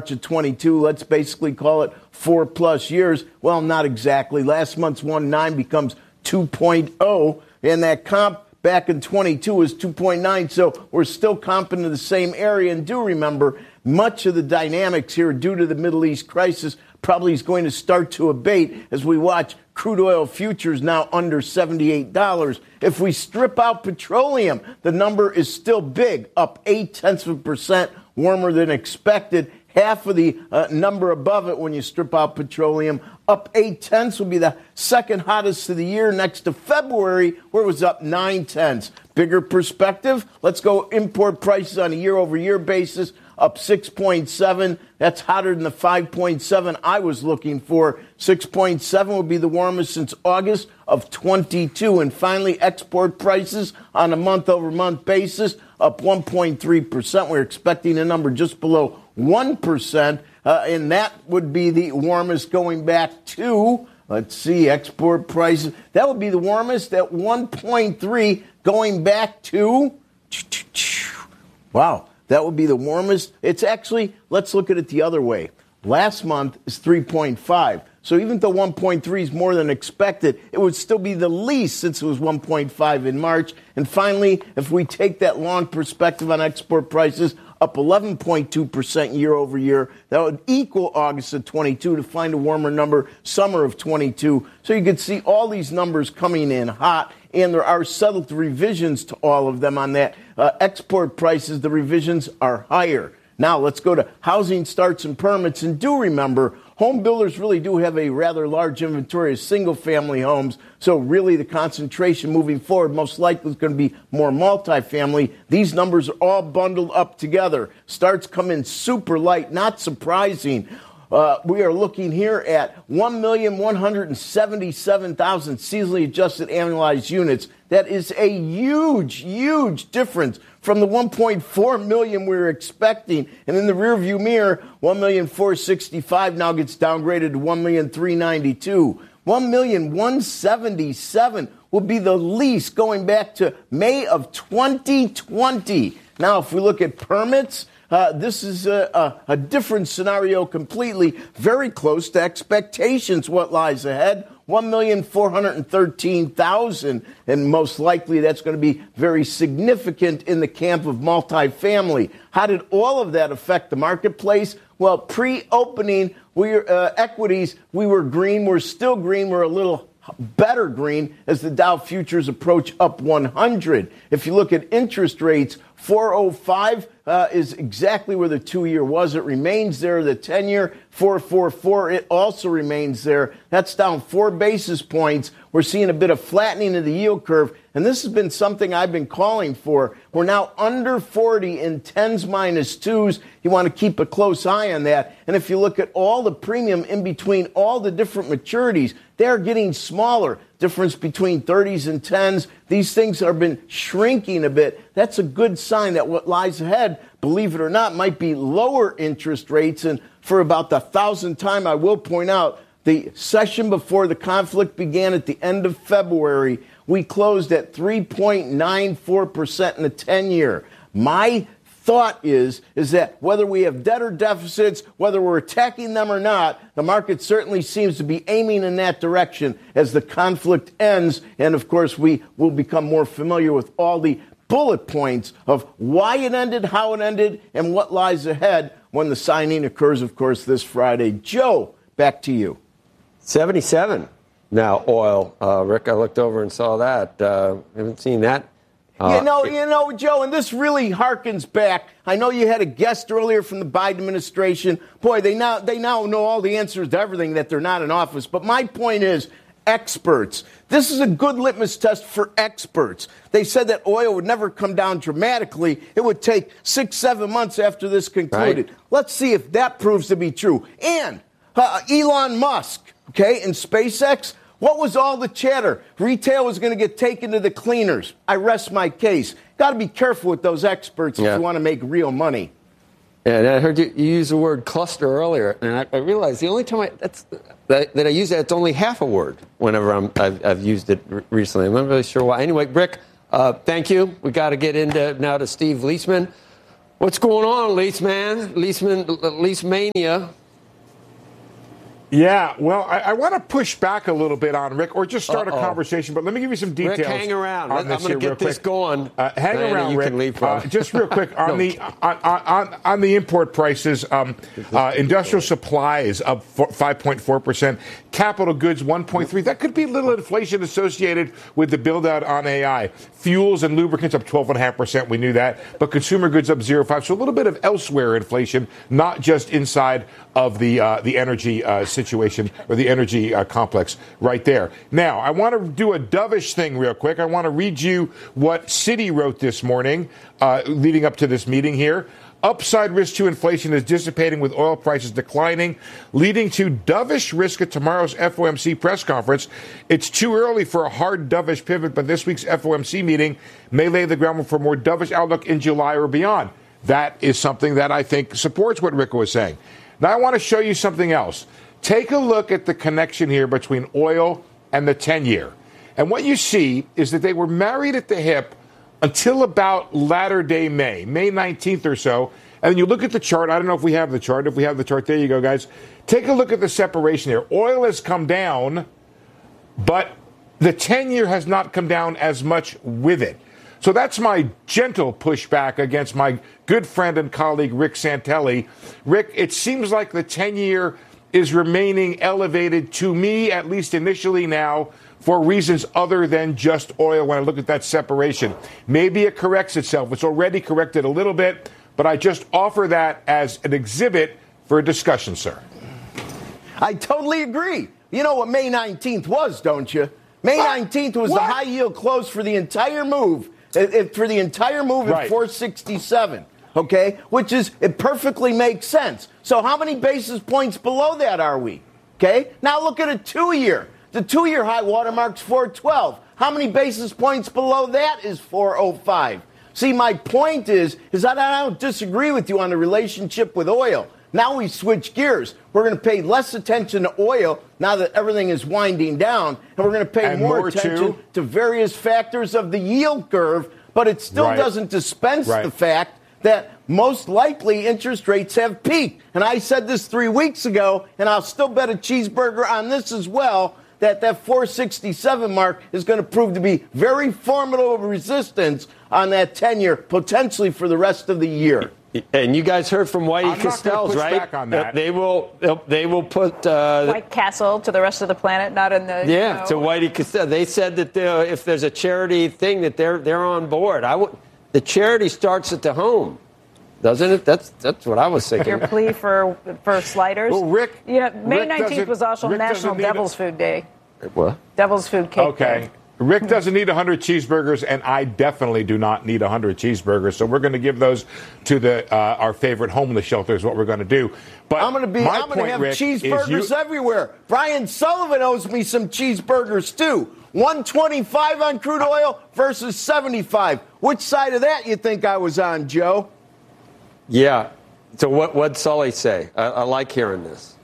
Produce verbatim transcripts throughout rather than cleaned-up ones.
March of twenty-two. Let's basically call it four plus years. Well, not exactly. Last month's one point nine becomes two point oh, and that comp back in twenty-two was two point nine, so we're still comping in the same area. And do remember, much of the dynamics here due to the Middle East crisis probably is going to start to abate as we watch crude oil futures now under seventy-eight dollars. If we strip out petroleum, the number is still big, up eight-tenths of a percent, warmer than expected. Half of the uh, number above it when you strip out petroleum, up eight-tenths, will be the second hottest of the year next to February, where it was up nine-tenths. Bigger perspective, let's go import prices on a year-over-year basis, up six point seven. That's hotter than the five point seven I was looking for. six point seven will be the warmest since August of twenty-two. And finally, export prices on a month-over-month basis, up one point three percent. We're expecting a number just below one percent, uh, and that would be the warmest going back to, let's see, export prices. That would be the warmest at one point three going back to, wow. That would be the warmest. It's actually, let's look at it the other way. Last month is three point five. So even though one point three is more than expected, it would still be the least since it was one point five in March. And finally, if we take that long perspective on export prices, up eleven point two percent year over year. That would equal August of twenty-two to find a warmer number, summer of twenty-two. So you can see all these numbers coming in hot, and there are settled revisions to all of them on that. Uh, export prices, the revisions are higher. Now let's go to housing starts and permits. And do remember, home builders really do have a rather large inventory of single-family homes. So really the concentration moving forward most likely is going to be more multifamily. These numbers are all bundled up together. Starts come in super light, not surprising. Uh, we are looking here at one million one hundred seventy-seven thousand seasonally adjusted annualized units. That is a huge, huge difference from the one point four million we were expecting. And in the rearview mirror, one million four hundred sixty-five now gets downgraded to one million three hundred ninety-two. one million one hundred seventy-seven will be the least going back to May of twenty twenty. Now, if we look at permits, Uh, this is a, a, a different scenario completely, very close to expectations what lies ahead. one million four hundred thirteen thousand, and most likely that's going to be very significant in the camp of multifamily. How did all of that affect the marketplace? Well, pre-opening, we uh, equities, we were green, we're still green, we're a little better green as the Dow futures approach up one hundred. If you look at interest rates, four oh five uh, is exactly where the two-year was. It remains there. The ten-year, four forty-four, it also remains there. That's down four basis points. We're seeing a bit of flattening of the yield curve, and this has been something I've been calling for. We're now under forty in tens minus twos. You want to keep a close eye on that. And if you look at all the premium in between all the different maturities, they're getting smaller. Difference between thirties and tens. These things have been shrinking a bit. That's a good sign that what lies ahead, believe it or not, might be lower interest rates. And for about the thousandth time, I will point out, the session before the conflict began at the end of February, we closed at three point nine four percent in the ten-year. My thought is, is that whether we have debt or deficits, whether we're attacking them or not, the market certainly seems to be aiming in that direction as the conflict ends. And, of course, we will become more familiar with all the bullet points of why it ended, how it ended, and what lies ahead when the signing occurs, of course, this Friday. Joe, back to you. seventy-seven now, oil. Uh, Rick, I looked over and saw that. Uh, haven't seen that. Uh, you know, you know, Joe, and this really harkens back. I know you had a guest earlier from the Biden administration. Boy, they now they now know all the answers to everything that they're not in office. But my point is, experts. This is a good litmus test for experts. They said that oil would never come down dramatically. It would take six, seven months after this concluded. Right. Let's see if that proves to be true. And uh, Elon Musk, okay, and SpaceX. What was all the chatter? Retail was going to get taken to the cleaners. I rest my case. Got to be careful with those experts yeah. if you want to make real money. Yeah, and I heard you, you use the word cluster earlier, and I, I realized the only time I, that's, that, that I use that, it's only half a word whenever I'm, I've, I've used it re- recently. I'm not really sure why. Anyway, Rick, uh, thank you. We got to get into now to Steve Leisman. What's going on, Lease Man? Leaseman, Lease Mania. Yeah, well, I, I want to push back a little bit on Rick, or just start Uh-oh. a conversation, but let me give you some details. Rick, hang around. On I'm going to get this going. Uh, hang Diana, around, you Rick. Can leave uh, just real quick, on, no. the, on, on, on the import prices, um, uh, industrial supply is up five point four percent. Capital goods, one point three. That could be a little inflation associated with the build-out on A I. Fuels and lubricants up twelve point five percent. We knew that. But consumer goods up zero point five. So a little bit of elsewhere inflation, not just inside of the uh, the energy uh, situation or the energy uh, complex right there. Now, I want to do a dovish thing real quick. I want to read you what Citi wrote this morning uh, leading up to this meeting here. Upside risk to inflation is dissipating with oil prices declining, leading to dovish risk at tomorrow's F O M C press conference. It's too early for a hard dovish pivot, but this week's F O M C meeting may lay the groundwork for a more dovish outlook in July or beyond. That is something that I think supports what Rick was saying. Now, I want to show you something else. Take a look at the connection here between oil and the ten-year. And what you see is that they were married at the hip until about latter day May, May nineteenth or so. And then you look at the chart. I don't know if we have the chart. If we have the chart, there you go, guys. Take a look at the separation here. Oil has come down, but the ten-year has not come down as much with it. So that's my gentle pushback against my good friend and colleague, Rick Santelli. Rick, it seems like the ten-year is remaining elevated to me, at least initially now, for reasons other than just oil when I look at that separation. Maybe it corrects itself. It's already corrected a little bit, but I just offer that as an exhibit for a discussion, sir. I totally agree. You know what May nineteenth was, don't you? May nineteenth was what? The high-yield close for the entire move, for the entire move right. at four sixty-seven, okay? Which is, it perfectly makes sense. So how many basis points below that are we? Okay? Now look at a two-year. The two-year high watermark's four twelve. How many basis points below that is four oh five? See, my point is, is that I don't disagree with you on the relationship with oil. Now we switch gears. We're going to pay less attention to oil now that everything is winding down, and we're going to pay and more, more attention to, to various factors of the yield curve, but it still right. doesn't dispense right. the fact that most likely interest rates have peaked. And I said this three weeks ago, and I'll still bet a cheeseburger on this as well, that that four sixty-seven mark is going to prove to be very formidable resistance on that ten-year, potentially for the rest of the year. And you guys heard from Whitey I'm Castells, not right? Back on that. They will. They will put uh, White Castle to the rest of the planet, not in the. Yeah, you know. to Whitey Castells. They said that if there's a charity thing, that they're they're on board. I would. The charity starts at the home, doesn't it? That's that's what I was thinking. Your plea for for sliders. Well, Rick. You know, May Rick nineteenth was also Rick National Devil's a, Food Day. What? Devil's Food Cake Okay. Day. Rick doesn't need one hundred cheeseburgers, and I definitely do not need one hundred cheeseburgers. So we're going to give those to the uh, our favorite homeless shelter is what we're going to do. But I'm going to be. my I'm going to have Rick, cheeseburgers you, everywhere. Brian Sullivan owes me some cheeseburgers too. one twenty-five on crude oil versus seventy-five. Which side of that you think I was on, Joe? Yeah. So what what'd Sully say? I, I like hearing this.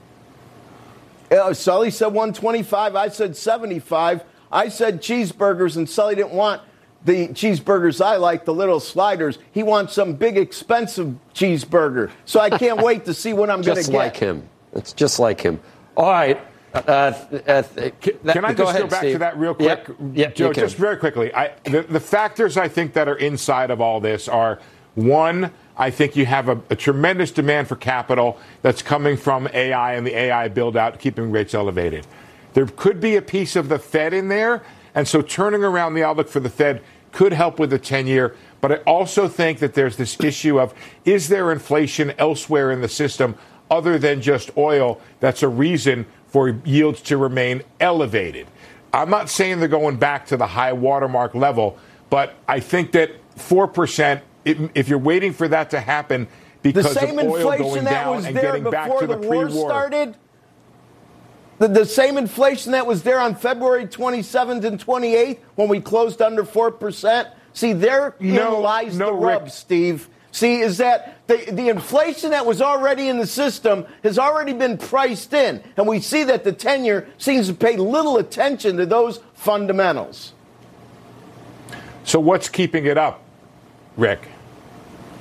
Uh, Sully said one twenty-five. I said seventy-five. I said cheeseburgers, and Sully didn't want the cheeseburgers I like, the little sliders. He wants some big, expensive cheeseburger. So I can't wait to see what I'm going to get. Just like him. It's just like him. All right. Uh, uh, can, can I go just ahead, go back Steve. to that real quick? Yep. Yep, Joe, just very quickly. I, the, the factors I think that are inside of all this are, one, I think you have a, a tremendous demand for capital that's coming from A I and the A I build-out, keeping rates elevated. There could be a piece of the Fed in there, and so turning around the outlook for the Fed could help with the ten-year. But I also think that there's this issue of, is there inflation elsewhere in the system other than just oil that's a reason for yields to remain elevated? I'm not saying they're going back to the high watermark level, but I think that four percent, if you're waiting for that to happen because the same of oil inflation going that down was and there getting back before to the, the war pre-war. started, the, the same inflation that was there on February twenty-seventh and twenty-eighth when we closed under four percent. See, therein no, lies no, the rub, Rick. Steve. See, is that the, the inflation that was already in the system has already been priced in. And we see that the ten-year seems to pay little attention to those fundamentals. So what's keeping it up, Rick?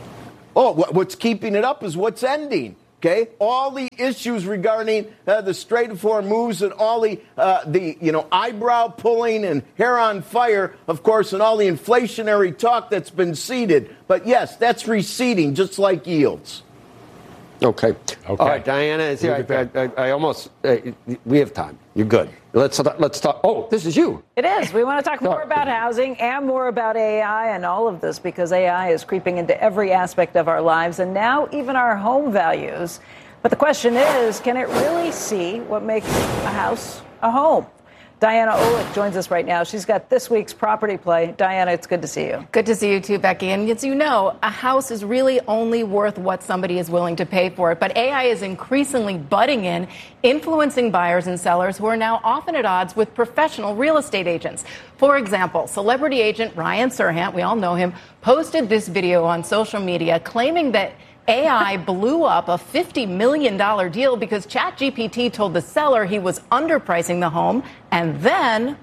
Oh, what's keeping it up is what's ending. Okay, all the issues regarding uh, the Strait of Hormuz and all the uh, the you know eyebrow pulling and hair on fire, of course, and all the inflationary talk that's been seeded. But yes, that's receding, just like yields. Okay. Okay. All right, Diana is here. I, I, I almost. Uh, we have time. You're good. Let's let's talk. Oh, this is you. It is. We want to talk more about housing and more about A I and all of this, because A I is creeping into every aspect of our lives and now even our home values. But the question is, can it really see what makes a house a home? Diana Olick joins us right now. She's got this week's property play. Diana, it's good to see you. Good to see you too, Becky. And as you know, a house is really only worth what somebody is willing to pay for it. But A I is increasingly butting in, influencing buyers and sellers who are now often at odds with professional real estate agents. For example, celebrity agent Ryan Serhant, we all know him, posted this video on social media claiming that A I blew up a fifty million dollars deal because ChatGPT told the seller he was underpricing the home, and then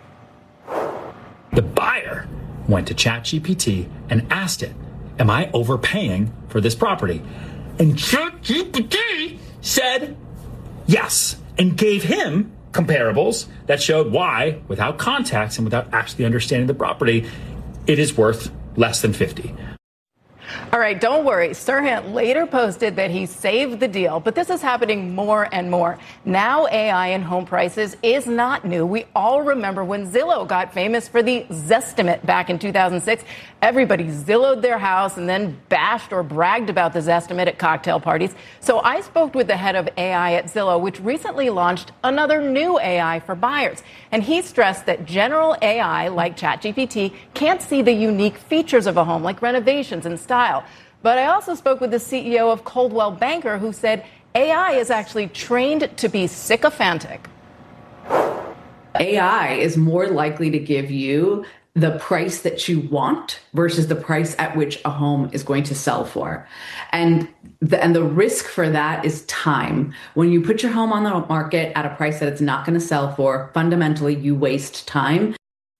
the buyer went to ChatGPT and asked it, am I overpaying for this property? And ChatGPT said yes, and gave him comparables that showed why, without context and without actually understanding the property, it is worth less than fifty. All right, don't worry. Serhant later posted that he saved the deal, but this is happening more and more. Now A I in home prices is not new. We all remember when Zillow got famous for the Zestimate back in two thousand six. Everybody Zillowed their house and then bashed or bragged about the Zestimate at cocktail parties. So I spoke with the head of A I at Zillow, which recently launched another new A I for buyers. And he stressed that general A I, like ChatGPT, can't see the unique features of a home, like renovations and style. But I also spoke with the C E O of Coldwell Banker, who said A I is actually trained to be sycophantic. A I is more likely to give you the price that you want versus the price at which a home is going to sell for. And the, and the risk for that is time. When you put your home on the market at a price that it's not going to sell for, fundamentally, you waste time.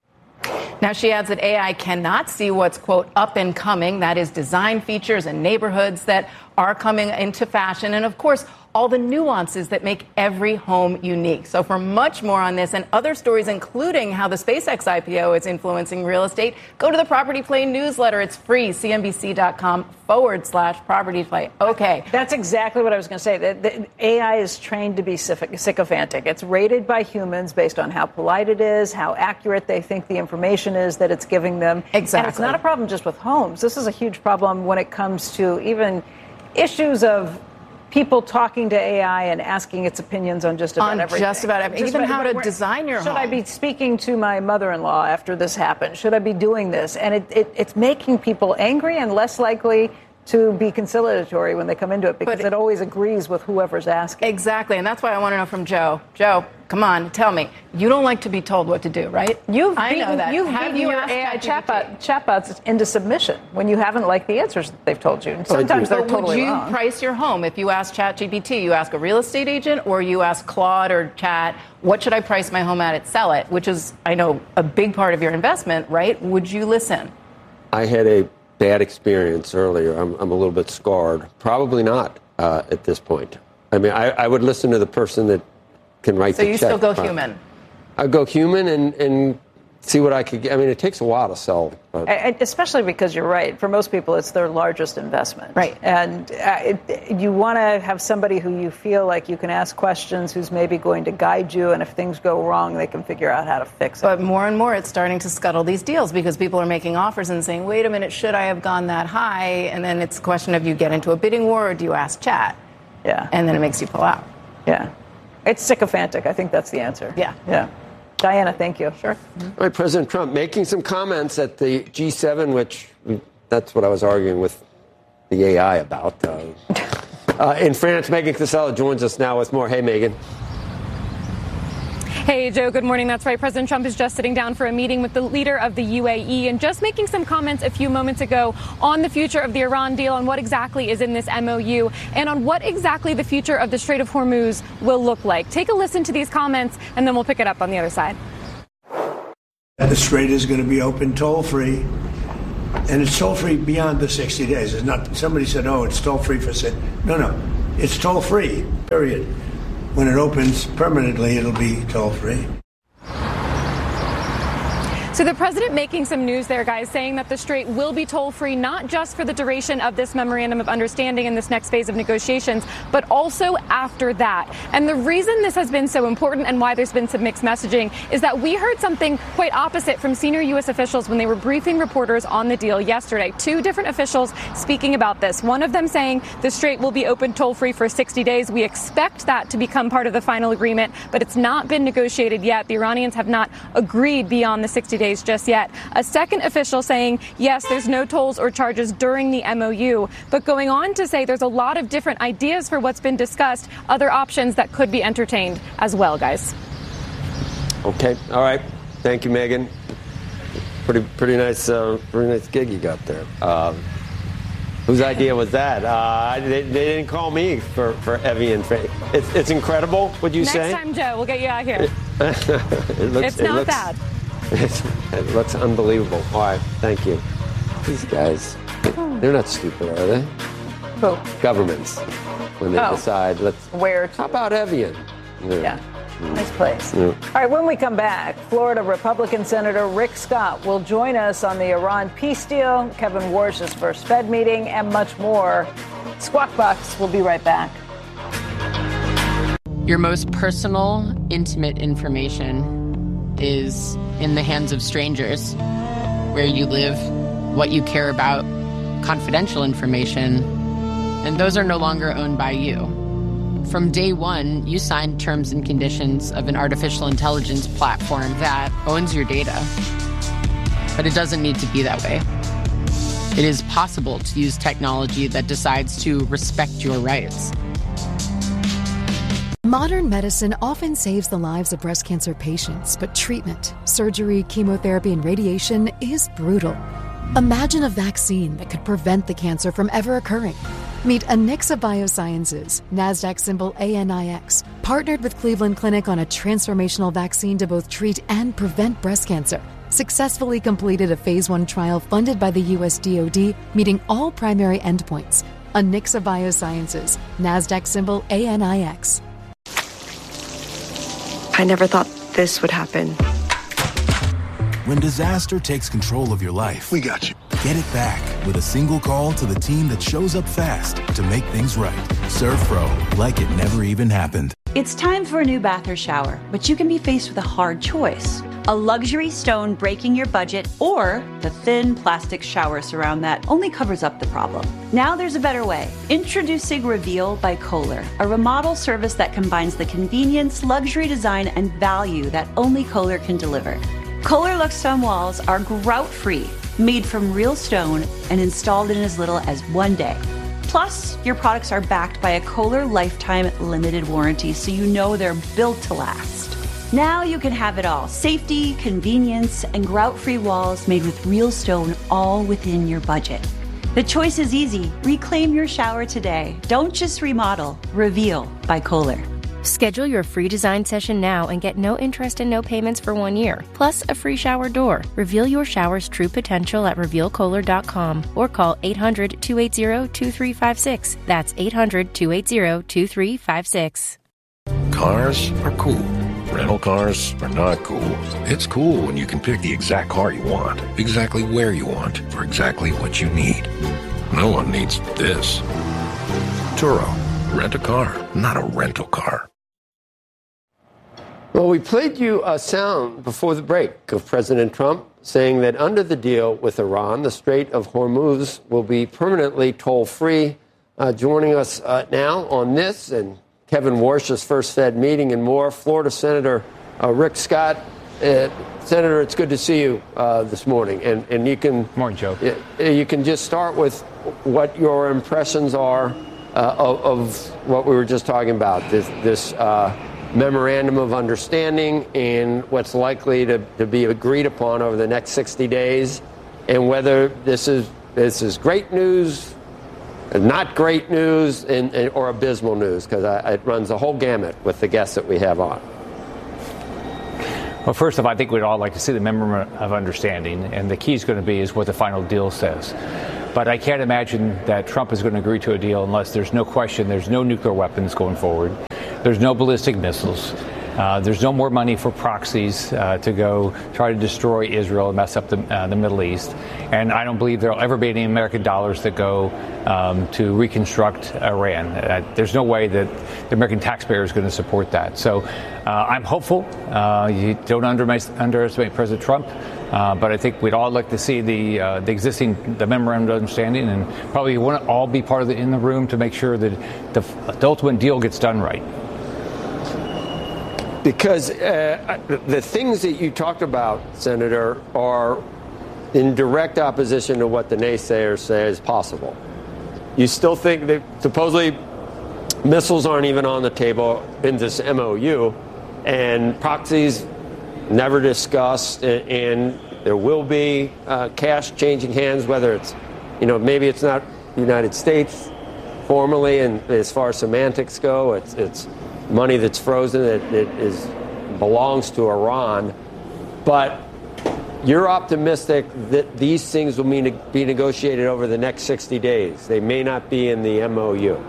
Now, she adds that A I cannot see what's, quote, up and coming. That is design features and neighborhoods that are coming into fashion. And, of course, all the nuances that make every home unique. So for much more on this and other stories, including how the SpaceX I P O is influencing real estate, go to the Property Play newsletter. It's free, cnbc.com forward slash property play. Okay. That's exactly what I was going to say. The, the A I is trained to be sycophantic. It's rated by humans based on how polite it is, how accurate they think the information is that it's giving them. Exactly. And it's not a problem just with homes. This is a huge problem when it comes to even issues of people talking to A I and asking its opinions on just about on everything. just about everything. Even how to design your should home. Should I be speaking to my mother-in-law after this happened? Should I be doing this? And it, it, it's making people angry and less likely to be conciliatory when they come into it because it, it always agrees with whoever's asking. Exactly. And that's why I want to know from Joe. Joe, come on, tell me. You don't like to be told what to do, right? You've I beaten, know that. You've Have beaten you your A I chatbot, chatbots into submission when you haven't liked the answers that they've told you. And sometimes they're but totally would you wrong. Price your home if you ask ChatGPT? You ask a real estate agent or you ask Claude or Chat, what should I price my home at at Sell It? Which is, I know, a big part of your investment, right? Would you listen? I had a bad experience earlier. I'm, I'm a little bit scarred. Probably not uh, at this point. I mean, I, I would listen to the person that can write so the check. So you still go uh, human? I'd go human and, and see what I could get. I mean, it takes a while to sell. But. I, especially because you're right. For most people, it's their largest investment. Right. And uh, it, you want to have somebody who you feel like you can ask questions, who's maybe going to guide you, and if things go wrong, they can figure out how to fix it. But more and more, it's starting to scuttle these deals because people are making offers and saying, wait a minute, should I have gone that high? And then it's a question of you get into a bidding war or do you ask Chat? Yeah. And then it makes you pull out. Yeah. It's sycophantic. I think that's the answer. Yeah. Yeah. Diana, thank you. Sure. All right, President Trump making some comments at the G seven, which that's what I was arguing with the A I about. Uh, uh, in France, Megan Cassella joins us now with more. Hey, Megan. Hey, Joe, good morning. That's right. President Trump is just sitting down for a meeting with the leader of the U A E and just making some comments a few moments ago on the future of the Iran deal, on what exactly is in this M O U, and on what exactly the future of the Strait of Hormuz will look like. Take a listen to these comments, and then we'll pick it up on the other side. The Strait is going to be open toll-free. And it's toll-free beyond the sixty days. It's not, somebody said, oh, it's toll-free for six. No, no. It's toll-free, period. When it opens permanently, it'll be toll-free. So the president making some news there, guys, saying that the Strait will be toll-free, not just for the duration of this memorandum of understanding in this next phase of negotiations, but also after that. And the reason this has been so important and why there's been some mixed messaging is that we heard something quite opposite from senior U S officials when they were briefing reporters on the deal yesterday. Two different officials speaking about this. One of them saying the Strait will be open toll-free for sixty days. We expect that to become part of the final agreement, but it's not been negotiated yet. The Iranians have not agreed beyond the sixty days just yet. A second official saying, yes, there's no tolls or charges during the M O U, but going on to say there's a lot of different ideas for what's been discussed, other options that could be entertained as well, guys. Okay. All right. Thank you, Megan. Pretty, pretty nice, uh, pretty nice gig you got there. Uh, whose idea was that? Uh, they, they didn't call me for, for Evian. It's, it's incredible, would you Next say? Next time, Joe, we'll get you out here. it looks, it's not it looks, bad. It looks unbelievable. All right, thank you. These guys, they're not stupid, are they? Who? Governments, when they oh. decide, let's. Where? How about Evian? Yeah. yeah. Mm. Nice place. Yeah. All right, when we come back, Florida Republican Senator Rick Scott will join us on the Iran peace deal, Kevin Warsh's first Fed meeting, and much more. Squawk Box, we'll be right back. Your most personal, intimate information is in the hands of strangers. Where you live, what you care about, confidential information, and those are no longer owned by you. From day one, you signed terms and conditions of an artificial intelligence platform that owns your data. But it doesn't need to be that way. It is possible to use technology that decides to respect your rights. Modern medicine often saves the lives of breast cancer patients, but treatment, surgery, chemotherapy, and radiation is brutal. Imagine a vaccine that could prevent the cancer from ever occurring. Meet Anixa Biosciences, NASDAQ symbol A N I X, partnered with Cleveland Clinic on a transformational vaccine to both treat and prevent breast cancer. Successfully completed a phase one trial funded by the U S D O D, meeting all primary endpoints. Anixa Biosciences, NASDAQ symbol A N I X. I never thought this would happen. When disaster takes control of your life, we got you. Get it back with a single call to the team that shows up fast to make things right. ServPro, like it never even happened. It's time for a new bath or shower, but you can be faced with a hard choice. A luxury stone breaking your budget, or the thin plastic shower surround that only covers up the problem. Now there's a better way. Introducing Reveal by Kohler, a remodel service that combines the convenience, luxury design, and value that only Kohler can deliver. Kohler Luxe Stone walls are grout-free, made from real stone, and installed in as little as one day. Plus, your products are backed by a Kohler Lifetime Limited Warranty, so you know they're built to last. Now you can have it all. Safety, convenience, and grout-free walls made with real stone, all within your budget. The choice is easy. Reclaim your shower today. Don't just remodel. Reveal by Kohler. Schedule your free design session now and get no interest and no payments for one year, plus a free shower door. Reveal your shower's true potential at reveal kohler dot com or call eight hundred, two eight zero, two three five six. That's eight hundred, two eight zero, two three five six. Cars are cool. Rental cars are not cool. It's cool when you can pick the exact car you want, exactly where you want, for exactly what you need. No one needs this. Turo. Rent a car, not a rental car. Well, we played you a sound before the break of President Trump saying that under the deal with Iran, the Strait of Hormuz will be permanently toll-free. Uh, joining us uh, now on this and Kevin Warsh's first Fed meeting and more, Florida Senator uh, Rick Scott. Uh, Senator, it's good to see you uh, this morning. And, and you can, morning, Joe. You, you can just start with what your impressions are uh, of, of what we were just talking about, this, this uh, memorandum of understanding and what's likely to, to be agreed upon over the next sixty days, and whether this is this is great news, not great news, and, and, or abysmal news, because it runs the whole gamut with the guests that we have on. Well, first off, I think we'd all like to see the memorandum of understanding, and the key is going to be is what the final deal says. But I can't imagine that Trump is going to agree to a deal unless there's no question there's no nuclear weapons going forward. There's no ballistic missiles. Uh, there's no more money for proxies uh, to go try to destroy Israel and mess up the, uh, the Middle East. And I don't believe there will ever be any American dollars that go um, to reconstruct Iran. Uh, there's no way that the American taxpayer is going to support that. So uh, I'm hopeful. Uh, you don't under- underestimate President Trump. Uh, but I think we'd all like to see the uh, the existing the memorandum of understanding, and probably want to all be part of it in the room to make sure that the, the ultimate deal gets done right. Because uh, the things that you talked about, Senator, are in direct opposition to what the naysayers say is possible. You still think that supposedly missiles aren't even on the table in this M O U, and proxies never discussed, and there will be uh, cash changing hands, whether it's, you know, maybe it's not the United States formally, and as far as semantics go, it's it's money that's frozen that, that is belongs to Iran. But you're optimistic that these things will mean to be negotiated over the next sixty days. They may not be in the M O U.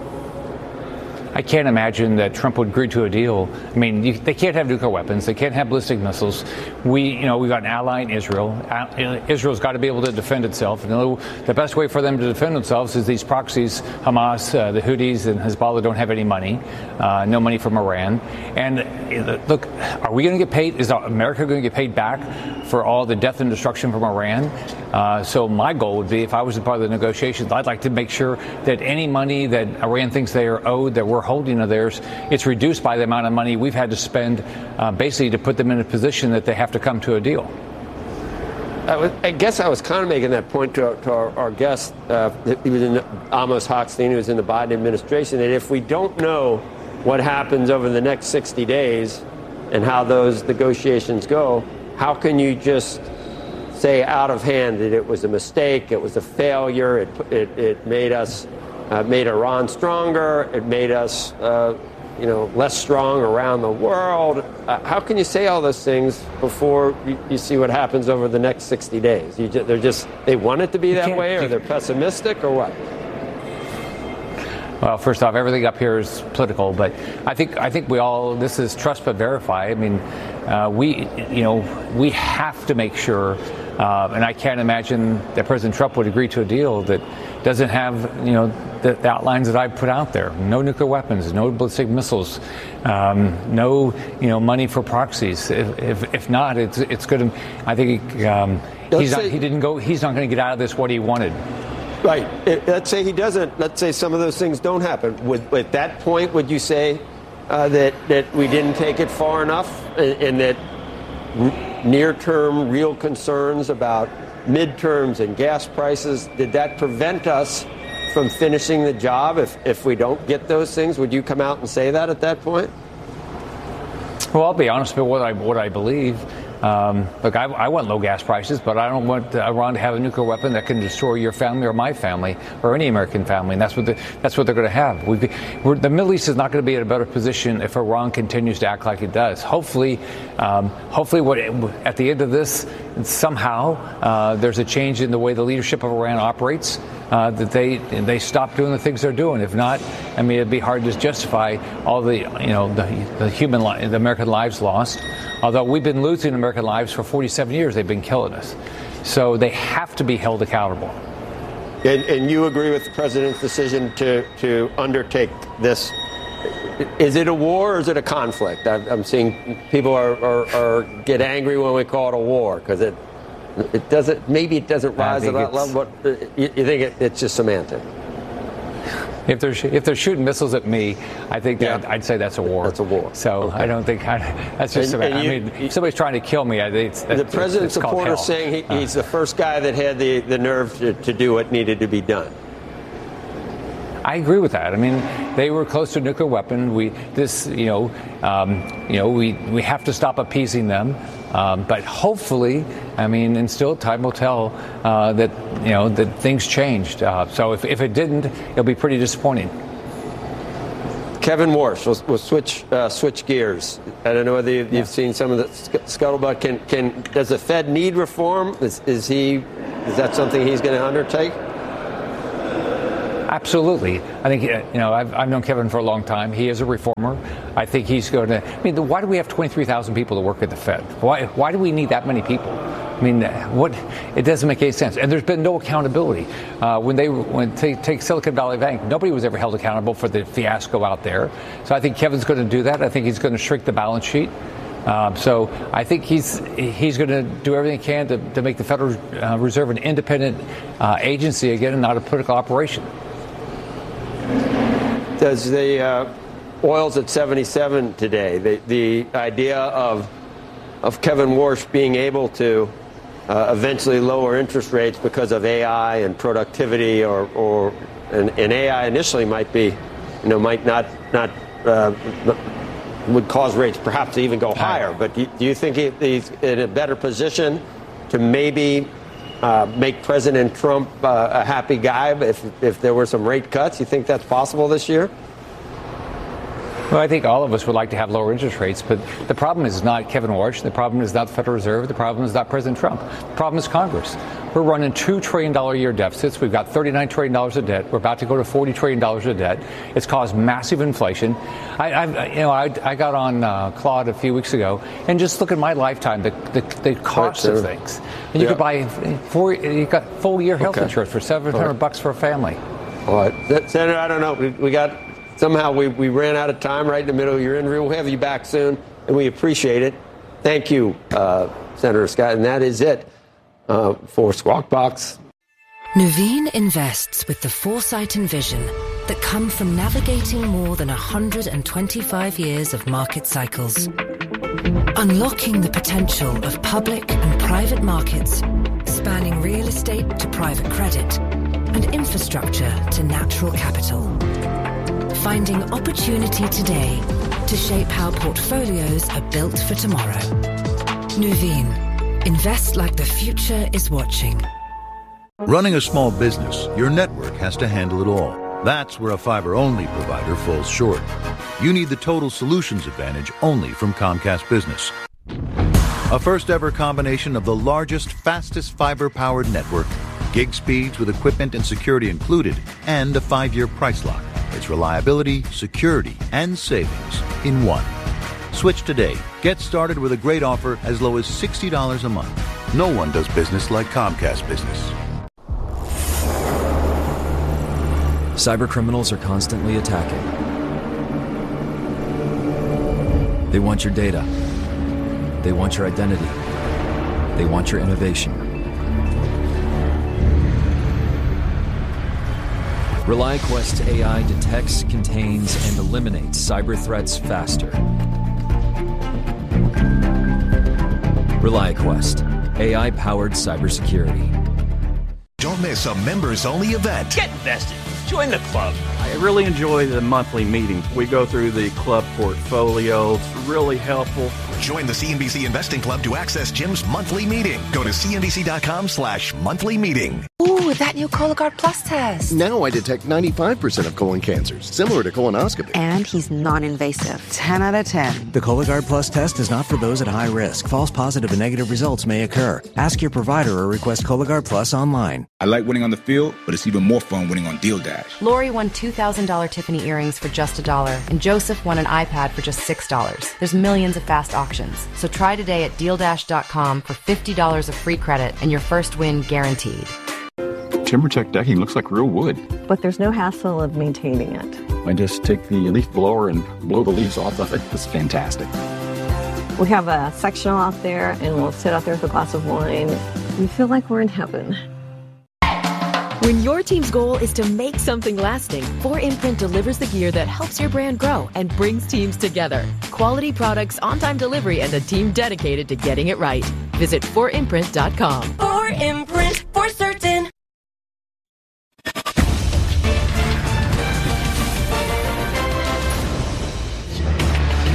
I can't imagine that Trump would agree to a deal. I mean, you, they can't have nuclear weapons. They can't have ballistic missiles. We, you know, we've got an ally in Israel. Israel's got to be able to defend itself. And the best way for them to defend themselves is these proxies, Hamas, uh, the Houthis, and Hezbollah don't have any money, uh, no money from Iran. And uh, look, are we going to get paid? Is America going to get paid back for all the death and destruction from Iran? Uh, so my goal would be, if I was a part of the negotiations, I'd like to make sure that any money that Iran thinks they are owed, that we're holding of theirs, it's reduced by the amount of money we've had to spend uh, basically to put them in a position that they have to come to a deal. I, was, I guess I was kind of making that point to our, to our, our guest, uh, he was in Amos Hochstein, who was in the Biden administration, that if we don't know what happens over the next sixty days and how those negotiations go, how can you just say out of hand that it was a mistake, it was a failure, it, it, it made us Uh, made Iran stronger. It made us, uh, you know, less strong around the world. Uh, how can you say all those things before you, you see what happens over the next sixty days? You just, they're just they want it to be that way, or they're pessimistic, or what? Well, first off, everything up here is political, but I think I think we all this is trust but verify. I mean, uh, we you know we have to make sure, uh, and I can't imagine that President Trump would agree to a deal that doesn't have you know the, the outlines that I put out there. No nuclear weapons, no ballistic missiles, um, no you know money for proxies. If if, if not, it's it's going to. I think um, he's not, he didn't go. He's not going to get out of this what he wanted. Right. Let's say he doesn't. Let's say some of those things don't happen. Would, at that point, would you say uh, that that we didn't take it far enough, and, and that near-term real concerns about midterms and gas prices, did that prevent us from finishing the job? If if we don't get those things, would you come out and say that at that point? Well, I'll be honest with what I what I believe. Um, look, I, I want low gas prices, but I don't want Iran to have a nuclear weapon that can destroy your family or my family or any American family, and that's what the, that's what they're going to have. We've, we're, the Middle East is not going to be in a better position if Iran continues to act like it does. Hopefully, um, hopefully, what at the end of this, somehow uh, there's a change in the way the leadership of Iran operates. Uh, that they they stop doing the things they're doing. If not, I mean, it'd be hard to justify all the you know the, the human li- the American lives lost. Although we've been losing American lives for forty-seven years, they've been killing us. So they have to be held accountable. And, and you agree with the president's decision to to undertake this? Is it a war or is it a conflict? I'm seeing people are, are, are get angry when we call it a war because it. It doesn't. Maybe it doesn't rise to that level. But you, you think it, it's just semantic? If they're if they're shooting missiles at me, I think yeah. that I'd say that's a war. That's a war. So okay. I don't think I, that's just. And, and I you, mean, if somebody's trying to kill me, I think it's, the president's supporter saying he, uh, he's the first guy that had the, the nerve to, to do what needed to be done. I agree with that. I mean, they were close to a nuclear weapon. We this you know um, you know we we have to stop appeasing them. Um, but hopefully, I mean, and still time will tell uh, that, you know, that things changed. Uh, so if, if it didn't, it'll be pretty disappointing. Kevin Warsh, we'll, we'll switch uh, switch gears. I don't know whether you've yeah. seen some of the scuttlebutt. Can can does the Fed need reform? Is, is he is that something he's going to undertake? Absolutely. I think, you know, I've, I've known Kevin for a long time. He is a reformer. I think he's going to, I mean, why do we have twenty-three thousand people to work at the Fed? Why Why do we need that many people? I mean, what? It doesn't make any sense. And there's been no accountability. Uh, when they when take, take Silicon Valley Bank, nobody was ever held accountable for the fiasco out there. So I think Kevin's going to do that. I think he's going to shrink the balance sheet. Um, so I think he's he's going to do everything he can to, to make the Federal uh, Reserve an independent uh, agency again and not a political operation. Does the uh, oil's at seventy-seven today? The the idea of of Kevin Warsh being able to uh, eventually lower interest rates because of A I and productivity, or or and, and A I initially might be, you know, might not not uh, would cause rates perhaps to even go higher. But do, do you think he, he's in a better position to maybe Uh, make President Trump uh, a happy guy if if there were some rate cuts? You think that's possible this year? Well, I think all of us would like to have lower interest rates, but the problem is not Kevin Warsh. The problem is not the Federal Reserve. The problem is not President Trump. The problem is Congress. We're running two trillion dollars a year deficits. We've got thirty-nine trillion dollars of debt. We're about to go to forty trillion dollars of debt. It's caused massive inflation. I, I you know, I, I got on uh, Claude a few weeks ago, and just look at my lifetime, the the, the cost of things. And you yeah. could buy four, you got full year health okay. insurance for seven hundred right. bucks for a family. All right, Senator, I don't know. We, we got somehow we, we ran out of time right in the middle of your interview. We'll have you back soon, and we appreciate it. Thank you, uh, Senator Scott, and that is it uh, for Squawk Box. Nuveen invests with the foresight and vision that come from navigating more than one hundred twenty-five years of market cycles. Unlocking the potential of public and private markets, spanning real estate to private credit and infrastructure to natural capital. Finding opportunity today to shape how portfolios are built for tomorrow. Nuveen. Invest like the future is watching. Running a small business, your network has to handle it all. That's where a fiber-only provider falls short. You need the total solutions advantage only from Comcast Business. A first-ever combination of the largest, fastest fiber-powered network, gig speeds with equipment and security included, and a five-year price lock. It's reliability, security, and savings in one. Switch today. Get started with a great offer as low as sixty dollars a month. No one does business like Comcast Business. Cybercriminals are constantly attacking. They want your data. They want your identity. They want your innovation. ReliaQuest A I detects, contains, and eliminates cyber threats faster. ReliaQuest, A I-powered cybersecurity. Don't miss a members-only event. Get invested. Join the club. I really enjoy the monthly meeting. We go through the club portfolio. It's really helpful. Join the C N B C Investing Club to access Jim's monthly meeting. Go to cnbc.com slash monthly meeting. Ooh, that new Cologuard Plus test. Now I detect ninety-five percent of colon cancers, similar to colonoscopy. And he's non-invasive. ten out of ten. The Cologuard Plus test is not for those at high risk. False positive and negative results may occur. Ask your provider or request Cologuard Plus online. I like winning on the field, but it's even more fun winning on Deal Dash. Lori won two thousand dollars Tiffany earrings for just a dollar, and Joseph won an iPad for just six dollars. There's millions of fast auctions. So try today at deal dash dot com for fifty dollars of free credit and your first win guaranteed. TimberTech decking looks like real wood. But there's no hassle of maintaining it. I just take the leaf blower and blow the leaves off of it. It's fantastic. We have a sectional out there, and we'll sit out there with a glass of wine. We feel like we're in heaven. When your team's goal is to make something lasting, four imprint delivers the gear that helps your brand grow and brings teams together. Quality products, on-time delivery, and a team dedicated to getting it right. Visit four imprint dot com. four imprint, for certain.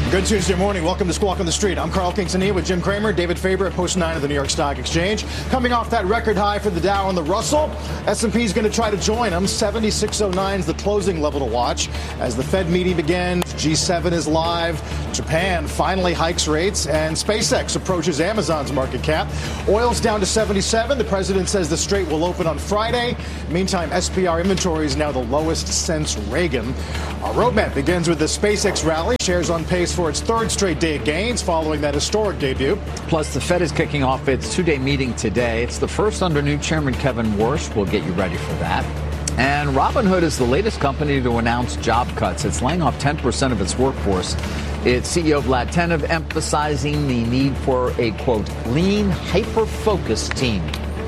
Good Tuesday morning. Welcome to Squawk on the Street. I'm Carl Quintanilla with Jim Cramer, David Faber at Post nine of the New York Stock Exchange. Coming off that record high for the Dow and the Russell, S and P is going to try to join them. seventy-six oh nine is the closing level to watch. As the Fed meeting begins, G seven is live. Japan finally hikes rates, and SpaceX approaches Amazon's market cap. Oil's down to seventy-seven. The president says the Strait will open on Friday. Meantime, S P R inventory is now the lowest since Reagan. Our roadmap begins with the SpaceX rally. Shares on pace for its third straight day of gains following that historic debut. Plus, the Fed is kicking off its two-day meeting today. It's the first under new Chairman Kevin Warsh. We'll get you ready for that. And Robinhood is the latest company to announce job cuts. It's laying off ten percent of its workforce. Its C E O Vlad Tenev emphasizing the need for a, quote, lean, hyper-focused team.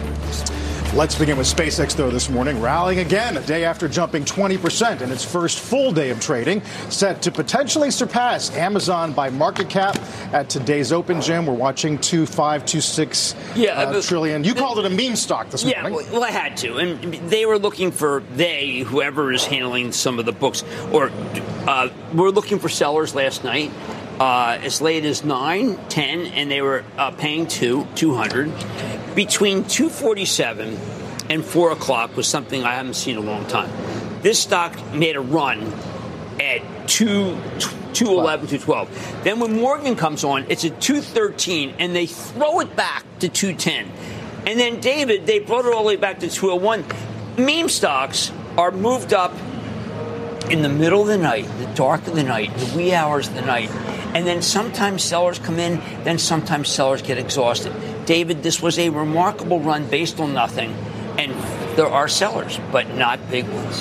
Let's begin with SpaceX, though, this morning, rallying again a day after jumping twenty percent in its first full day of trading, set to potentially surpass Amazon by market cap at today's open, Jim. We're watching two point five two six yeah, uh, but, trillion. You called it a meme stock this yeah, morning. Yeah, well, I had to. And they were looking for, they, whoever is handling some of the books, or uh, we're looking for sellers last night. Uh, as late as nine, ten, and they were uh, paying two, two hundred. Between two forty-seven and four o'clock was something I haven't seen in a long time. This stock made a run at two eleven, two twelve. Then when Morgan comes on, it's at two thirteen, and they throw it back to two ten. And then, David, they brought it all the way back to two oh one. Meme stocks are moved up in the middle of the night, the dark of the night, the wee hours of the night. And then sometimes sellers come in, then sometimes sellers get exhausted. David, this was a remarkable run based on nothing. And there are sellers, but not big ones.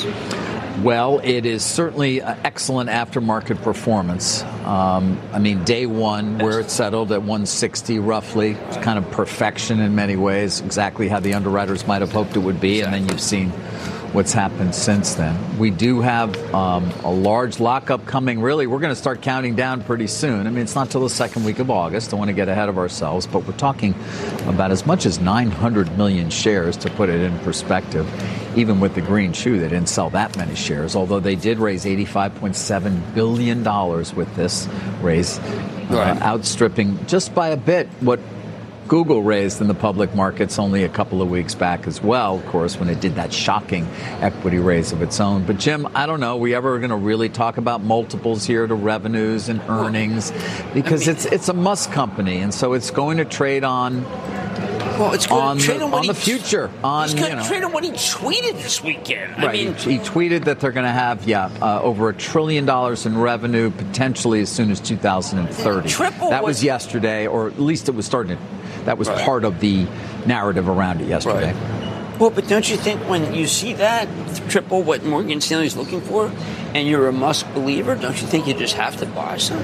Well, it is certainly an excellent aftermarket performance. Um, I mean, day one, where it settled at one sixty roughly, it's kind of perfection in many ways, exactly how the underwriters might have hoped it would be. Exactly. And then you've seen what's happened since then. We do have um, a large lockup coming. Really, we're going to start counting down pretty soon. I mean, it's not till the second week of August. Don't want to get ahead of ourselves, but we're talking about as much as nine hundred million shares, to put it in perspective. Even with the green shoe, they didn't sell that many shares, although they did raise eighty-five point seven billion dollars with this raise, uh, right. outstripping just by a bit what Google raised in the public markets only a couple of weeks back as well, of course, when it did that shocking equity raise of its own. But, Jim, I don't know. Are we ever going to really talk about multiples here to revenues and earnings? Because I mean, it's it's a must company, and so it's going to trade on well, it's going on, to trade the, on, what on he, the future. On, it's going you know, to trade on what he tweeted this weekend. Right. I mean, he, he tweeted that they're going to have, yeah, uh, over a trillion dollars in revenue potentially as soon as two thousand thirty. Triple that what, was yesterday, or at least it was starting to. That was right. part of the narrative around it yesterday. Right. Well, but don't you think when you see that triple what Morgan Stanley's looking for, and you're a Musk believer, don't you think you just have to buy some?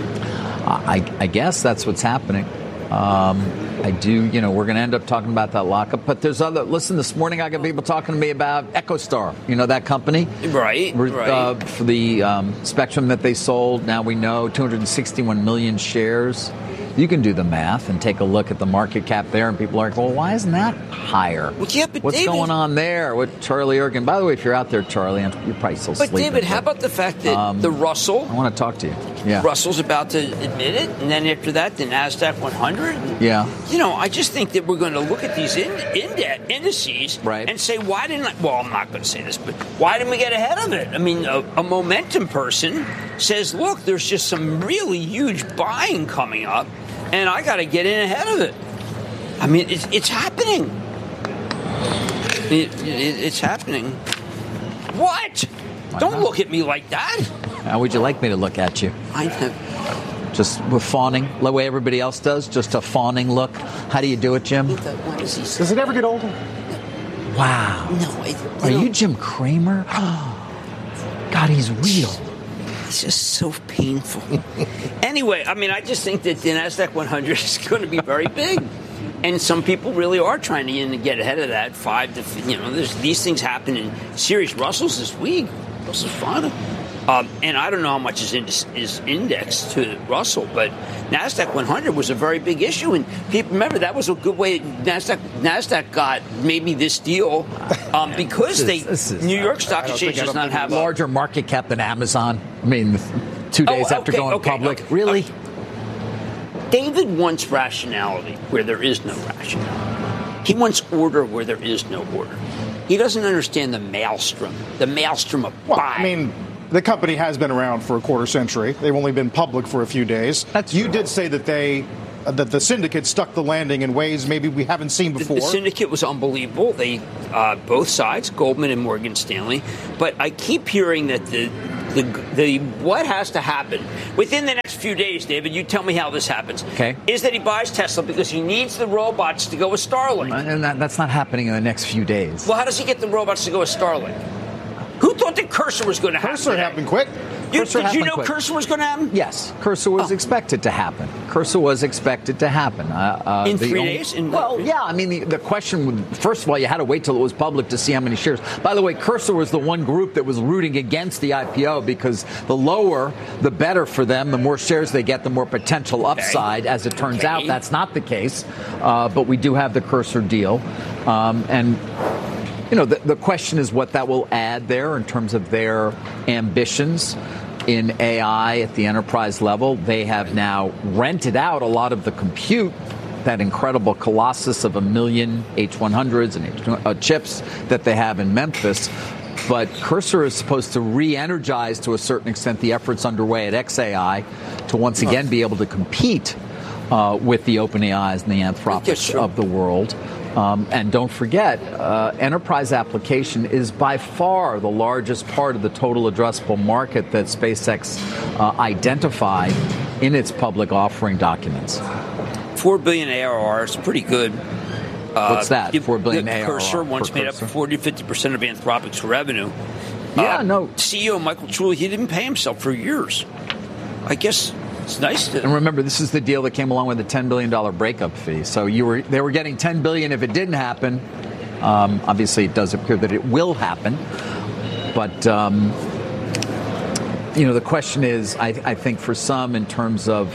I, I guess that's what's happening. Um, I do, you know, we're going to end up talking about that lockup. But there's other, listen, this morning I got people talking to me about EchoStar, you know, that company? Right, right. Uh, for the um, spectrum that they sold, now we know two hundred sixty-one million shares. You can do the math and take a look at the market cap there, and people are like, well, why isn't that higher? Well, yeah, but What's David, going on there with Charlie Ergen? By the way, if you're out there, Charlie, you're probably still but sleeping. But, David, how about the fact that um, the Russell... I want to talk to you. Yeah. Russell's about to admit it, and then after that, the NASDAQ one hundred. Yeah. You know, I just think that we're going to look at these ind- ind- indices right. and say, why didn't I... Well, I'm not going to say this, but why didn't we get ahead of it? I mean, a, a momentum person says, look, there's just some really huge buying coming up, and I got to get in ahead of it. I mean, it's, it's happening. It, it, it's happening. What? Why Don't not? Look at me like that. How would you like me to look at you? I have. Just with fawning, the way everybody else does? Just a fawning look? How do you do it, Jim? Does it ever get older? Wow. No. It, Are you, you Jim Cramer? God, he's real. It's just so painful. Anyway, I mean, I just think that the NASDAQ one hundred is going to be very big. And some people really are trying to get ahead of that. Five to, you know, there's, these things happen in series. Russell's this week. Russell's Friday. Um, and I don't know how much is, in, is indexed to Russell, but NASDAQ one hundred was a very big issue. And people remember that was a good way NASDAQ, NASDAQ got maybe this deal um, because this is, they this is, New York Stock Exchange does not have a larger market cap than Amazon. I mean, two days oh, after okay, going okay, public. Okay. Really? David wants rationality where there is no rationality. He wants order where there is no order. He doesn't understand the maelstrom, the maelstrom of well, buying. I mean, the company has been around for a quarter century. They've only been public for a few days. That's you true. did say that they uh, that the syndicate stuck the landing in ways maybe we haven't seen before. The, the syndicate was unbelievable. They, uh, both sides, Goldman and Morgan Stanley. But I keep hearing that the, the the what has to happen within the next few days, David. You tell me how this happens. Okay. Is that he buys Tesla because he needs the robots to go with Starlink? And that, that's not happening in the next few days. Well, how does he get the robots to go with Starlink? Who thought that Cursor was going to happen? Cursor happened quick. You, Cursor did you happened know quick. Cursor was going to happen? Yes, Cursor was Oh. expected to happen. Cursor was expected to happen. Uh, uh, In the three only- days? In well, what? yeah. I mean, the, the question would, first of all, you had to wait till it was public to see how many shares. By the way, Cursor was the one group that was rooting against the I P O because the lower, the better for them. The more shares they get, the more potential upside. As it turns Okay. out, that's not the case. Uh, but we do have the Cursor deal. Um, and... You know, the, the question is what that will add there in terms of their ambitions in A I at the enterprise level. They have now rented out a lot of the compute, that incredible colossus of a million H one hundreds and H, uh, chips that they have in Memphis. But Cursor is supposed to re-energize to a certain extent the efforts underway at X A I to once again be able to compete uh, with the OpenAIs and the Anthropics of the world. Um, and don't forget, uh, enterprise application is by far the largest part of the total addressable market that SpaceX uh, identified in its public offering documents. Four billion A R R is pretty good. Uh, What's that? Four billion A R R. Cursor once made up forty to fifty percent of Anthropic's revenue. Yeah, uh, no. C E O Michael Trulli, he didn't pay himself for years. I guess it's nice to. And remember, this is the deal that came along with the ten billion dollars breakup fee. So you were they were getting ten billion dollars if it didn't happen. Um, obviously, it does appear that it will happen. But, um, you know, the question is, I, I think for some in terms of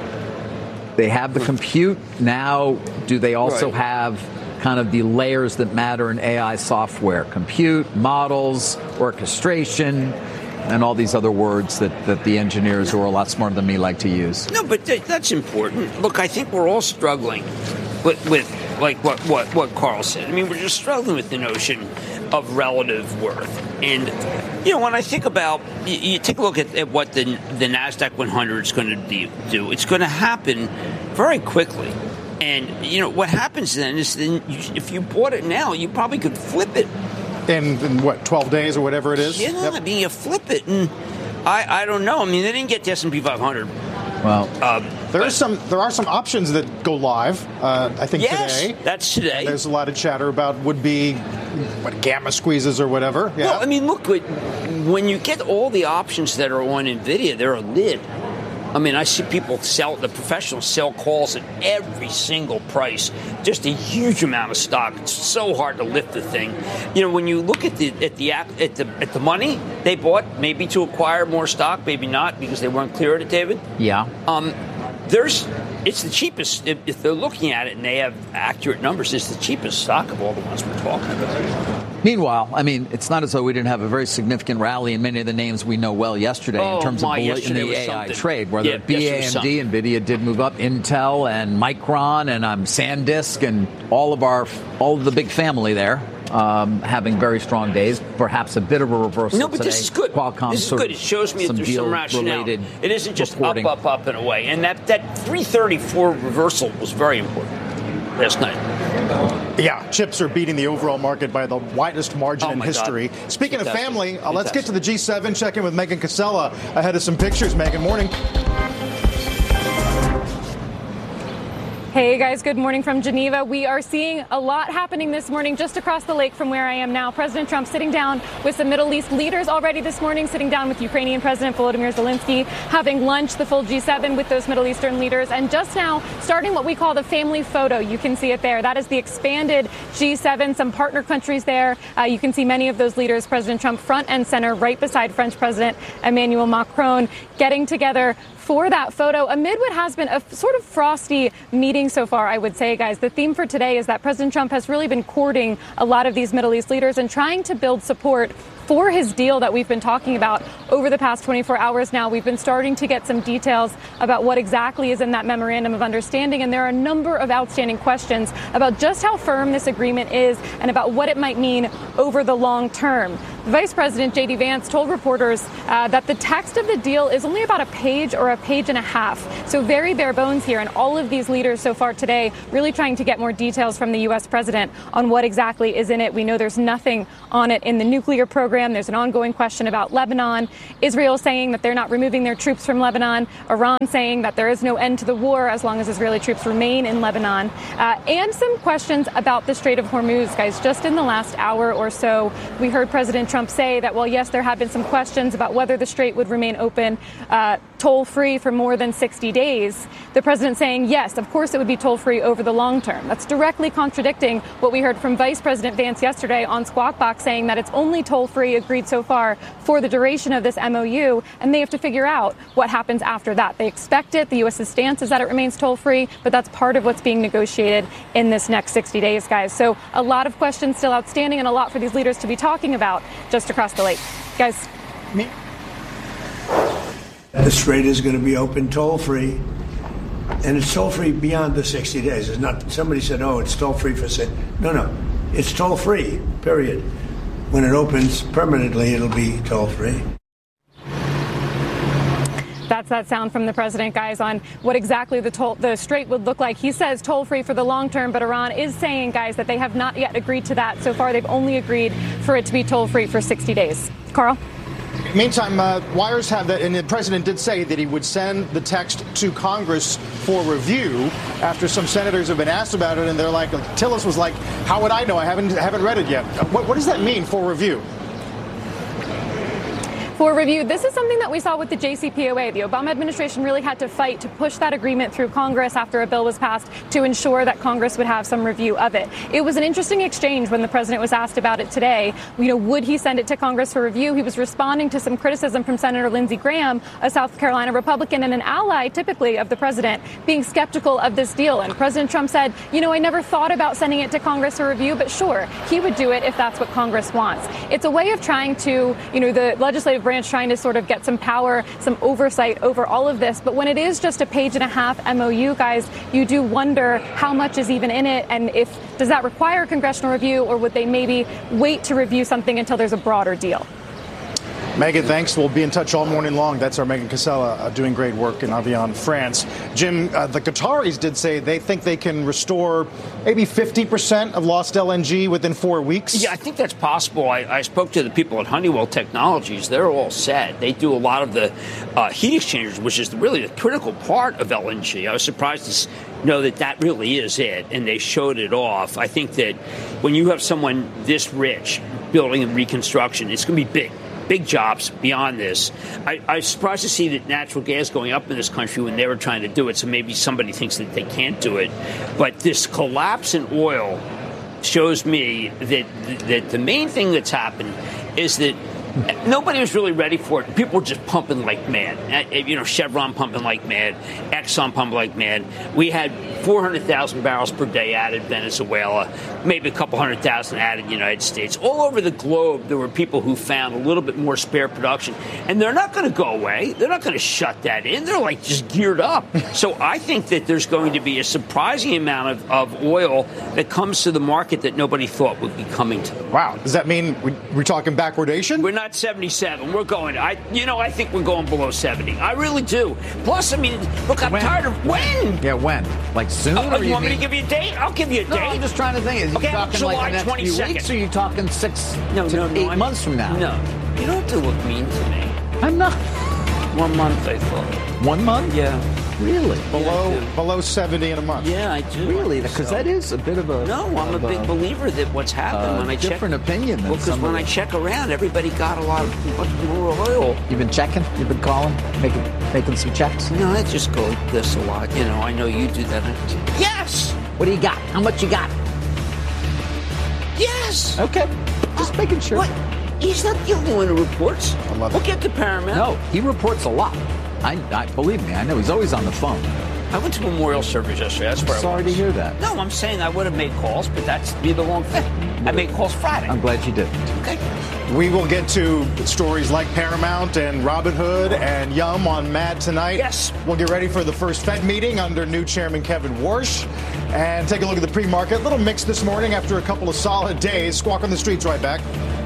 they have the compute. Now, do they also Right. have kind of the layers that matter in A I software? Compute, models, orchestration, and all these other words that, that the engineers who are a lot smarter than me like to use. No, but th- that's important. Look, I think we're all struggling with, with like what, what, what Carl said. I mean, we're just struggling with the notion of relative worth. And, you know, when I think about, you, you take a look at, at what the, the NASDAQ one hundred is going to do, it's going to happen very quickly. And, you know, what happens then is then you, if you bought it now, you probably could flip it. In, in what, twelve days or whatever it is? Yeah, yep. I mean, you flip it, and I, I don't know. I mean, they didn't get the S and P five hundred. Well, um, there is some. There are some options that go live. Uh, I think yes, today. That's today. There's a lot of chatter about would be what gamma squeezes or whatever. Yeah. Well, I mean, look, when you get all the options that are on NVIDIA, they're a lid. I mean, I see people sell, the professionals sell calls at every single price. Just a huge amount of stock. It's so hard to lift the thing. You know, when you look at the at the at the at the money they bought, maybe to acquire more stock, maybe not because they weren't clear on it, David. Yeah. Um, there's it's the cheapest if, if they're looking at it and they have accurate numbers. It's the cheapest stock of all the ones we're talking about. Meanwhile, I mean, it's not as though we didn't have a very significant rally in many of the names we know well yesterday oh, in terms my, of bullet in the A I something. trade, whether yeah, it be A M D, NVIDIA did move up, Intel and Micron and um, SanDisk and all of our all of the big family there. Um, having very strong days, perhaps a bit of a reversal. No, but today. this is good. Qualcomm this is good. It shows me that there's some rationale. It isn't just reporting. up, up, up and away. And that, that three thirty-four reversal was very important last night. Yeah, chips are beating the overall market by the widest margin oh in history. God. Speaking Fantastic. of family, uh, Fantastic. let's get to the G seven. Check in with Megan Casella ahead of some pictures. Megan, morning. Hey guys, good morning from Geneva. We are seeing a lot happening this morning just across the lake from where I am now. President Trump sitting down with some Middle East leaders already this morning, sitting down with Ukrainian President Volodymyr Zelensky, having lunch, the full G seven with those Middle Eastern leaders, and just now starting what we call the family photo. You can see it there. That is the expanded G seven, some partner countries there. Uh, you can see many of those leaders, President Trump front and center, right beside French President Emmanuel Macron, getting together for that photo amid what has been a sort of frosty meeting morning so far, I would say, guys, the theme for today is that President Trump has really been courting a lot of these Middle East leaders and trying to build support for his deal that we've been talking about over the past twenty-four hours now. We've been starting to get some details about what exactly is in that memorandum of understanding, and there are a number of outstanding questions about just how firm this agreement is and about what it might mean over the long term. Vice President J D Vance told reporters uh, that the text of the deal is only about a page or a page and a half, so very bare bones here, and all of these leaders so far today really trying to get more details from the U S president on what exactly is in it. We know there's nothing on it in the nuclear program. There's an ongoing question about Lebanon. Israel saying that they're not removing their troops from Lebanon. Iran saying that there is no end to the war as long as Israeli troops remain in Lebanon. Uh, and some questions about the Strait of Hormuz, guys. Just in the last hour or so, we heard President Trump say that, well, yes, there have been some questions about whether the strait would remain open uh, toll-free for more than sixty days. The president saying, yes, of course it would be toll-free over the long term. That's directly contradicting what we heard from Vice President Vance yesterday on Squawk Box, saying that it's only toll-free agreed so far for the duration of this M O U, and they have to figure out what happens after that. They expect it. The U S's stance is that it remains toll-free, but that's part of what's being negotiated in this next sixty days, guys. So a lot of questions still outstanding and a lot for these leaders to be talking about just across the lake. Guys. Me. The strait is going to be open toll-free, and it's toll-free beyond the sixty days. It's not, somebody said, oh, it's toll-free for, say, no, no, it's toll-free, period. When it opens permanently, it'll be toll-free. That's that sound from the president, guys, on what exactly the toll, the strait would look like. He says toll-free for the long term, but Iran is saying, guys, that they have not yet agreed to that. So far, they've only agreed for it to be toll-free for sixty days. Carl? Meantime, uh, wires have that, and the president did say that he would send the text to Congress for review after some senators have been asked about it, and they're like, Tillis was like, how would I know? I haven't haven't read it yet. What, what does that mean for review? For review, this is something that we saw with the J C P O A. The Obama administration really had to fight to push that agreement through Congress after a bill was passed to ensure that Congress would have some review of it. It was an interesting exchange when the president was asked about it today. You know, would he send it to Congress for review? He was responding to some criticism from Senator Lindsey Graham, a South Carolina Republican and an ally typically of the president, being skeptical of this deal. And President Trump said, you know, I never thought about sending it to Congress for review, but sure, he would do it if that's what Congress wants. It's a way of trying to, you know, the legislative branch trying to sort of get some power, some oversight over all of this. But when it is just a page and a half M O U, guys, you do wonder how much is even in it, and if does that require congressional review, or would they maybe wait to review something until there's a broader deal? Megan, thanks. We'll be in touch all morning long. That's our Megan Casella uh, doing great work in Avion, France. Jim, uh, the Qataris did say they think they can restore maybe fifty percent of lost L N G within four weeks. Yeah, I think that's possible. I, I spoke to the people at Honeywell Technologies. They're all set. They do a lot of the uh, heat exchangers, which is really the critical part of L N G. I was surprised to know that that really is it, and they showed it off. I think that when you have someone this rich building and reconstruction, it's going to be big. Big jobs beyond this. I, I'm surprised to see that natural gas going up in this country when they were trying to do it, so maybe somebody thinks that they can't do it. But this collapse in oil shows me that, that the main thing that's happened is that nobody was really ready for it. People were just pumping like mad. You know, Chevron pumping like mad, Exxon pumping like mad. We had four hundred thousand barrels per day added Venezuela, maybe a couple hundred thousand added in the United States. All over the globe, there were people who found a little bit more spare production. And they're not going to go away. They're not going to shut that in. They're like just geared up. So I think that there's going to be a surprising amount of, of oil that comes to the market that nobody thought would be coming to them. Wow. Does that mean we, we're talking backwardation? We're not seventy-seven. We're going, I, you know, I think we're going below seventy. I really do. Plus, I mean, look, I'm when? tired of when? Yeah, when? Like soon? Uh, or you want mean? me to give you a date? I'll give you a no, date. I'm just trying to think. Is okay, you talking July like the next few weeks, or are you talking six no, to no, no, eight I'm, months from now? No. You don't have to look mean to me. I'm not. One month, I thought. One month? Yeah. Really? Below yeah, below seventy in a month. Yeah, I do. Really? Because so. that is a bit of a... No, I'm a big a, believer that what's happened uh, when I check... different opinion than Well, because when I check around, everybody got a lot of much more oil. You've been checking? You've been calling? Making making some checks? No, I just go like this a lot. You know, I know you do that. Yes! What do you got? How much you got? Yes! Okay. Just making sure. What? He's not the only one who reports. I love we'll it. get to Paramount. No, he reports a lot. I, I believe me, I know he's always on the phone. I went to memorial service yesterday. That's where I was. Sorry to hear that. No, I'm saying I would have made calls, but that's be the wrong thing. I made calls Friday. I'm glad you did. Okay. We will get to stories like Paramount and Robinhood and Yum on Mad tonight. Yes. We'll get ready for the first Fed meeting under new Chairman Kevin Warsh and take a look at the pre-market. A little mixed this morning after a couple of solid days. Squawk on the Street's right back.